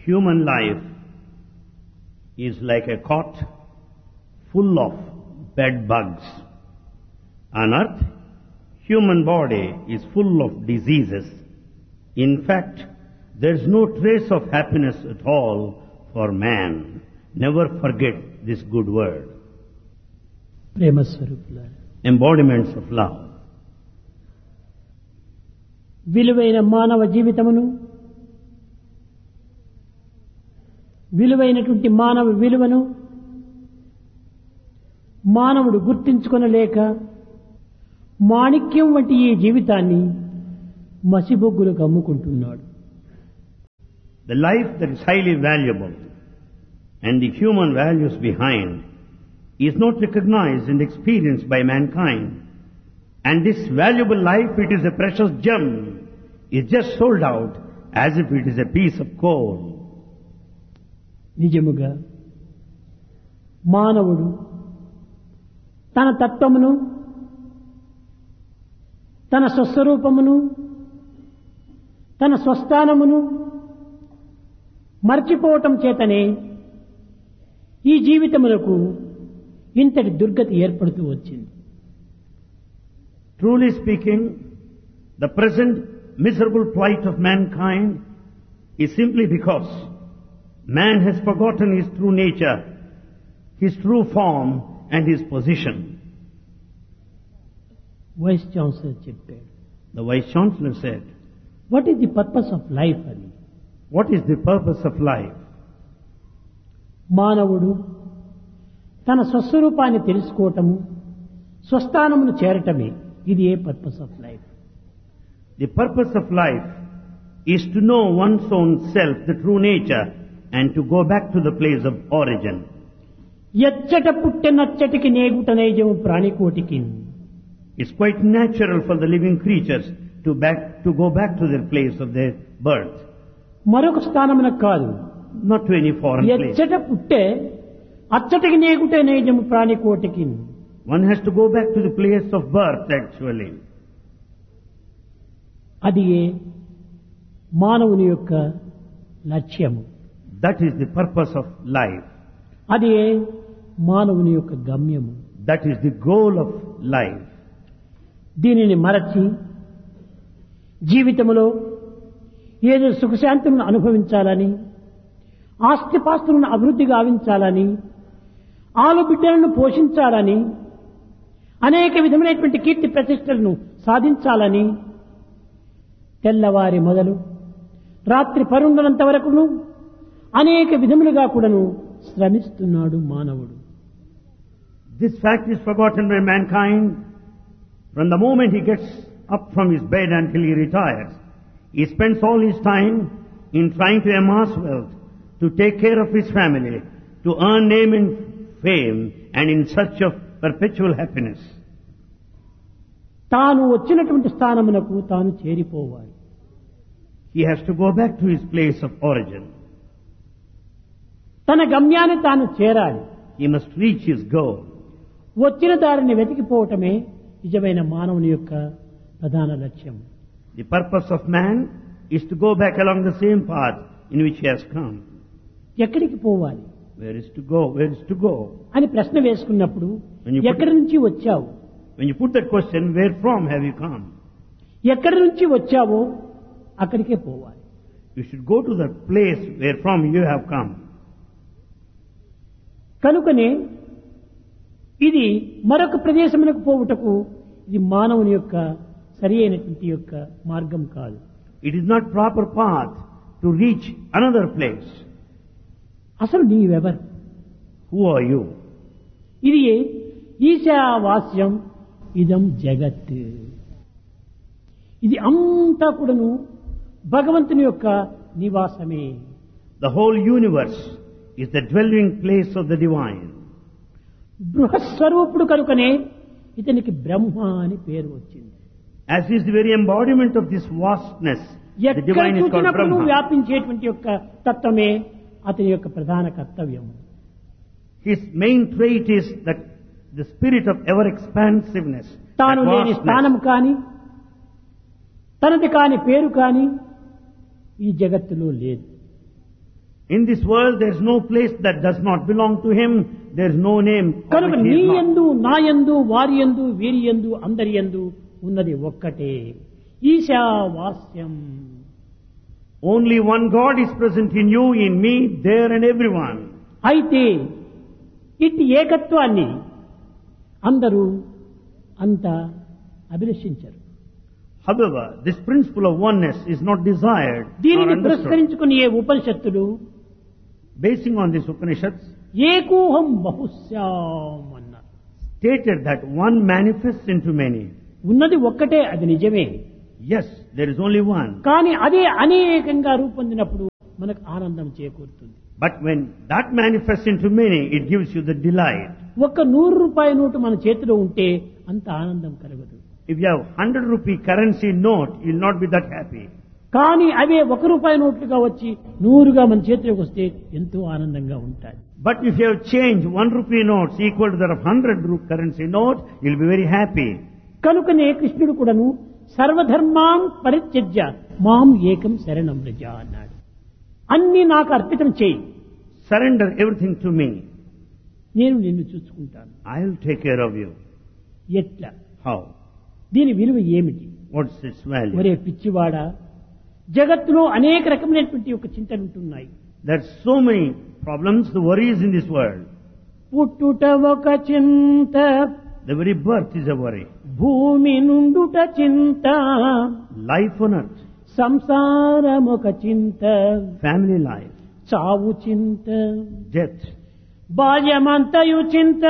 Human life is like a cot full of bed bugs. On earth, human body is full of diseases. In fact, there is no trace of happiness at all for man. Never forget this good word. ప్రేమ స్వరూపులారా, Embodiments of love. విలువైన మానవ జీవితమును, విలువైనటువంటి మానవ విలువను మానవుడు గుర్తించుకొనలేక మాణిక్యం వంటి ఈ జీవితాన్ని మసిబొగ్గులకు అమ్ముకుంటున్నాడు. The life that is highly valuable and the human values behind is not recognized and experienced by mankind. And this valuable life, it is a precious gem, is just sold out as if it is a piece of coal. నిజముగా మానవుడు తన తత్వమును, తన స్వస్వరూపమును, తన స్వస్థానమును మర్చిపోవటం చేతనే ఈ జీవితములకు ఇంతటి దుర్గతి ఏర్పడుతూ వచ్చింది. Truly speaking, the present miserable plight of mankind is simply because man has forgotten his true nature, his true form and his position. Vice chancellor చెప్పాడు, The Vice Chancellor said, what is the purpose of life అని. what is the purpose of life? మానవుడు తన స్వస్వరూపాన్ని తెలుసుకోవటము, స్వస్థానమును చేరటమే ఇది ఏ purpose of life. The purpose of life is to know one's own self, the true nature, and to go back to the place of origin. ఎచ్చట పుట్టె నచ్చటికి నేగుటనైజము ప్రాణికోటికి. It's quite natural for the living creatures to go back to their place of their birth, మరొక స్థానమునకు కాదు. not to any foreign place. ఎచ్చట పుట్టే అచ్చటికి నేగుటే నైజము ప్రాణికోటికి. One has to go back to the place of birth actually. అది ఏ మానవుని యొక్క లక్ష్యము, That is the purpose of life. అది ఏ మానవుని యొక్క గమ్యము. That is the goal of life. దీనిని మరచి జీవితంలో ఏదో సుఖశాంతులను అనుభవించాలని, ఆస్తిపాస్తులను అభివృద్ధి గావించాలని, ఆలు బిడ్డలను పోషించాలని, అనేక విధమైనటువంటి కీర్తి ప్రతిష్టలను సాధించాలని తెల్లవారి మొదలు రాత్రి పరుండనంత వరకును అనేక విధములుగా కూడాను శ్రమిస్తున్నాడు మానవుడు. This fact is forgotten by mankind. From the moment he gets up from his bed until he retires, he spends all his time in trying to amass wealth, to take care of his family, to earn name and fame, and in search of perpetual happiness. తాను వచ్చినటువంటి స్థానమునకు తాను చేరిపోవాలి. He has to go back to his place of origin. తన గమ్యాన్ని తాను చేరాలి. He must reach his goal. వచ్చిన దారిని వెతికిపోవటమే నిజమైన మానవుని యొక్క ప్రధాన లక్ష్యం. The purpose of man is to go back along the same path in which he has come. ఎక్కడికి పోవాలి Where is to go? Where is to go? అని ప్రశ్న వేసుకున్నప్పుడు When you put- ఎక్కడి నుంచి వచ్చావు, When you put that question, where from have you come? ఎక్కడి నుంచి వచ్చావో అక్కడికే పోవాలి. You should go to the place where from you have come. కనుకనే ఇది మరొక ప్రదేశమునకు పోవుటకు ఇది మానవుని యొక్క సరి అయినటువంటి యొక్క మార్గం కాదు. It is not proper path to reach another place. అసలు నీవెవరు? Who are you? ఇది ఈశావాస్యం ఇదం జగత్. ఇది అంతా కూడాను భగవంతుని యొక్క నివాసమే. The whole universe is the dwelling place of the divine. బృహస్వరూపుడు కనుకనే ఇతనికి బ్రహ్మ అని పేరు వచ్చింది. As is the very embodiment of this vastness, the ఎక్కడ divine is called చూసినప్పుడు Brahma. వ్యాపించేటువంటి యొక్క తత్వమే అతని యొక్క ప్రధాన కర్తవ్యం. His main trait is that the spirit of ever expansiveness, తాను that లేని vastness. స్థానం కాని తనది కాని పేరు కాని ఈ జగత్తులో లేదు. In this world, there is no place that does not belong to him. There is no name of కనుక which he నీ is not. యందు నా యందు వారి యందు వీరి యందు అందరి యందు ఉన్నది ఒక్కటే ఈశావాస్యం. Only one God is present in you, in me, there and everyone. అయితే ఇట్టి ఏకత్వాన్ని అందరూ అంత అభిలషించరు. However, this principle of oneness is not desired or దీనిని understood. పురస్కరించుకుని ఏ ఉపనిషత్తులు Basing on this Upanishads, ఏకోహం బహుశ్యాం అన్నారు. stated that one manifests into many. ఉన్నది ఒక్కటే, అది నిజమే. Yes, there is only one. కానీ అదే అనేకంగా రూపొందినప్పుడు మనకు ఆనందం చేకూరుతుంది. But when that manifests into many, it gives you the delight. ఒక్క 100 రూపాయ నోటు మన చేతిలో ఉంటే అంత ఆనందం కలగదు. If you have 100 rupee currency note, you will not be that happy. కానీ అవే 1 రూపాయి నోట్లుగా వచ్చి 100గా మన చేతిలోకి వస్తే ఎంతో ఆనందంగా ఉంటాయి. But if you have changed 1 rupee notes equal to that of 100 currency note, you will be very happy. కనుకనే కృష్ణుడు కూడాను సర్వధర్మాం పరిత్యజ్య మాం ఏకం శరణం వ్రజ అన్నాడు. అన్ని నాకు అర్పితం చేయి, Surrender everything to me. నేను నిన్ను చూసుకుంటాను. I will take care of you. ఎట్లా? How? దీని విలువ ఏమిటి? What's its value? ఒరే పిచ్చివాడా, జగత్తులో అనేక రకమైనటువంటి ఒక చింతలు ఉంటున్నాయి. There's so many problems, the worries in this world. పుట్టుట ఒక చింత, The very birth is a worry. భూమి నుండుట చింత, Life on earth, సంసారం ఒక చింత, family life, చావు చింత, death, బాల్యమంతయు చింత,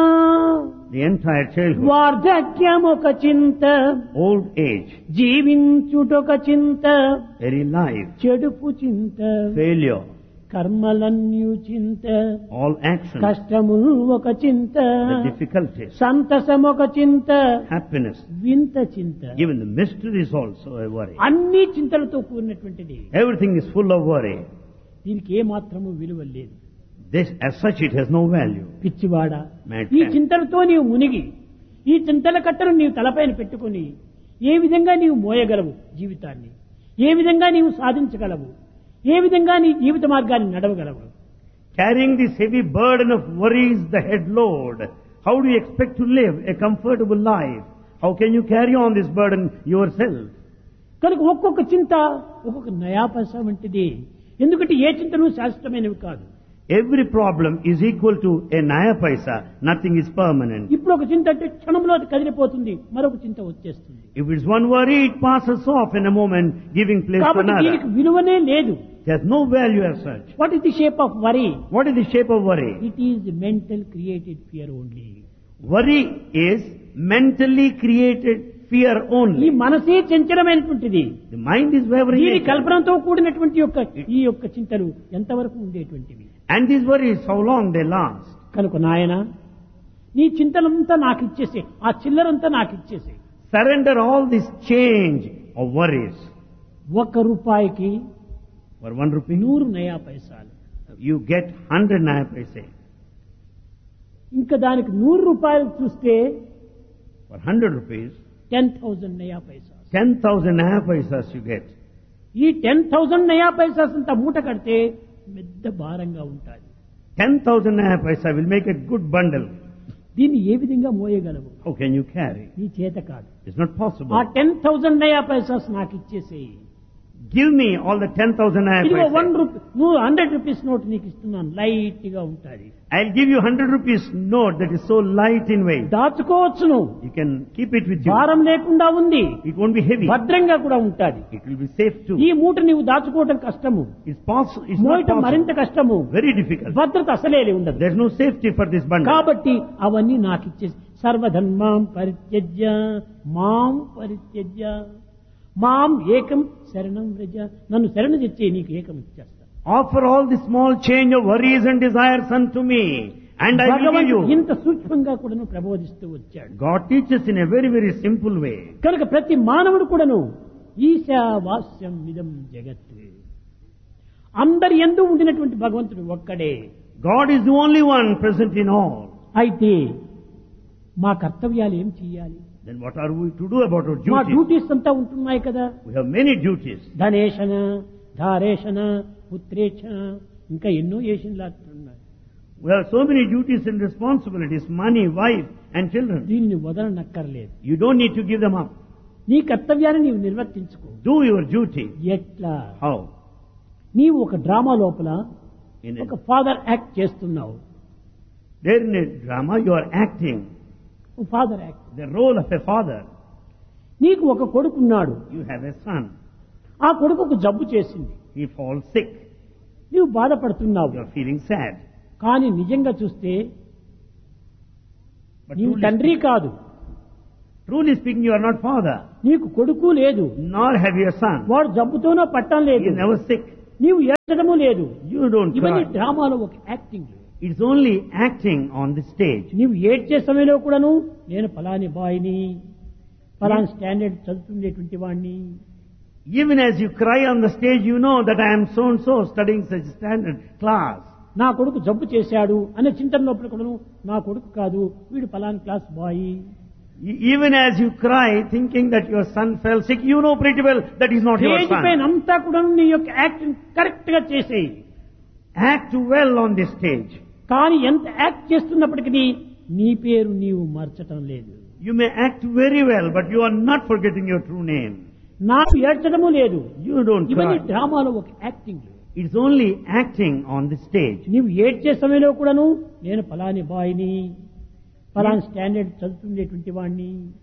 the entire childhood, వార్ధక్యం ఒక చింత, old age, జీవించుటొక చింత, very life, చెడుపు చింత, failure, కర్మలన్యు చింత, all actions, కష్టములు ఒక చింత, the difficulties, సంతసం ఒక చింత, happiness, వింత చింత. even the mystery is also a worry. అన్ని చింతలతో కూడినటువంటిది. Everything is full of worry. దీనికి ఏ మాత్రము విలువ లేదు. This, as such, it has no value. పిచ్చివాడా, Mad ఈ man. చింతలతో నీవు మునిగి ఈ చింతల కట్టను నీవు తలపైన పెట్టుకుని ఏ విధంగా నీవు మోయగలవు జీవితాన్ని, ఏ విధంగా నీవు సాధించగలవు, ఏ విధంగా నీ జీవిత మార్గాన్ని నడవగలవు? Carrying this heavy burden of worries, the head load, how do you expect to live a comfortable life? How can you carry on this burden yourself? కనుక ఒక్కొక్క చింత ఒక్కొక్క నయాపైసా వంటిది. ఎందుకంటే ఏ చింతను శాశ్వతమైనవి కాదు. Every problem is equal to a naya paisa. Nothing is permanent. ఇప్పుడు ఒక చింత అంటే క్షణంలో అది కదిలిపోతుంది, మరొక చింత వచ్చేస్తుంది. If it's one worry, it passes off in a moment, giving place to కాబట్టి దీనికి another. విలువనే లేదు. There's no value as such. What is the shape of worry? What is the shape of worry? It is mental created fear only. Worry is mentally created fear ఈ only. మనసే చంచలమైనటువంటిది. The mind is wavering. దీని కల్పనతో కూడినటువంటి ఈ యొక్క చింతలు ఎంతవరకు ఉండేటువంటివి? And these worries, how long they last? కనుక నాయన, నీ చింతలంతా నాకు ఇచ్చేసే, ఆ చిల్లరంతా నాకు ఇచ్చేసే. Surrender all this change of worries. 1 రూపాయికి For 1 rupee, 100 నయా పైసాలు. you get 100 naya paise. ఇంకా దానికి 100 రూపాయలు చూస్తే For 100 rupees, 10,000 నయా పైసా. 10,000 naya paisas you get. ఈ 10,000 నయా పైసాస్ అంతా మూట కడితే పెద్ద భారంగా ఉంటుంది. 10,000 naya paisa will make a good bundle. దీన్ని ఏ విధంగా మోయగలవు? How can you carry? నీ చేత కాదు. It's not possible. ఆ 10,000 నయా పైసాస్ నాకు ఇచ్చేసేయి. Give me all the 10,000 naya ఇదిగో paisa. 1 రూపీ, నువ్వు 100 రూపీస్ నోట్ నీకు ఇస్తున్నాను, లైట్ గా ఉంటుంది. I'll give you 100 rupees note that is so light in weight. దాచుకోవచ్చు నువ్వు, You can keep it with you. భారం లేకుండా ఉంది, It won't be heavy. భద్రంగా కూడా ఉంటుంది. It will be safe too. ఈ మూట నీవు దాచుకోవటం కష్టము, It's not మోయటం మరింత possible. కష్టము, Very difficult. భద్రత అసలే ఉండదు. There's no safety for this bundle. కాబట్టి అవన్నీ నాకు ఇచ్చేసి సర్వధర్మాం పరిత్యజ్య మాం పరిత్యజ్య మాం ఏకం శరణం వ్రజ, నన్ను శరణు తెచ్చే నీకు ఏకం ఇచ్చేస్తా. Offer all the small change of worries and desires unto me, and I will give భగవంతుడు you. ఇంత సూక్ష్మంగా కూడాను ప్రబోధిస్తూ వచ్చాడు. God teaches in a very, very simple way. కనుక ప్రతి మానవుడు కూడాను ఈశావాస్యం ఇదం జగత్, అందరి యందు ఉండినటువంటి భగవంతుడు ఒక్కడే. God is the only one present in all. అయితే మా కర్తవ్యాలు ఏం చెయ్యాలి? Then what are we to do about our మా duties? డ్యూటీస్ అంతా ఉంటున్నాయి కదా. We have many duties. ధనేషణ, ధారేషణ, పుత్రేక్షణ, ఇంకా ఎన్నో ఏషన్లు ఉన్నాయి. We have so many duties and responsibilities, money, wife and children. దీనిని వదలనక్కర్లేదు. You don't need to give them up. నీ కర్తవ్యాన్ని నీవు నిర్వర్తించుకో. Do your duty. ఎట్లా? How? నీవు ఒక డ్రామా లోపల In ఒక ఫాదర్ యాక్ట్ చేస్తున్నావు. there in a drama you are acting father act. the role of a father. నీకు ఒక కొడుకున్నాడు. You have a son. ఆ కొడుకుకు జబ్బు చేసింది. He falls sick. నీవు బాధపడుతున్నావు. You are feeling sad. కానీ నిజంగా చూస్తే But నీవు తండ్రి కాదు. truly speaking, you are not father. నీకు కొడుకు లేదు. Nor have you a son. వాడు జబ్బుతోనో పట్టం He లేదు. is never sick. నీవు ఏడ్చడము లేదు. You don't ఇవన్నీ cry. డ్రామాలో ఒక acting. It's only acting on the stage. నీవు ఏడ్చే సమయంలో కూడాను నేను ఫలాని బాయ్ని, ఫలాని స్టాండర్డ్ చదువుతుండేటువంటి వాడిని. Even as you cry on the stage, you know that I am so and so studying such standard class. నా కొడుకు జబ్బు చేశాడు అనే చింతన లోపల కూడాను నా కొడుకు కాదు వీడు ఫలాని class boy. Even as you cry, thinking that your son fell sick, you know pretty well that is not your stage పైన son. అంతా కూడా నీ యొక్క యాక్టింగ్ కరెక్ట్ గా చేసేయి. Act well on the stage. కానీ ఎంత యాక్ట్ చేస్తున్నప్పటికీ నీ పేరు నీవు మార్చటం లేదు. You may act very well, but you are not forgetting your true name. నాకు ఏడ్చడము లేదు. You don't ఇవన్నీ cry. డ్రామాలో ఒక acting. It's only acting on the stage. నీవు ఏడ్చే సమయంలో కూడాను నేను ఫలాని బాయ్ని, ఫలాని స్టాండర్డ్ చదువుతుండేటువంటి వాడిని,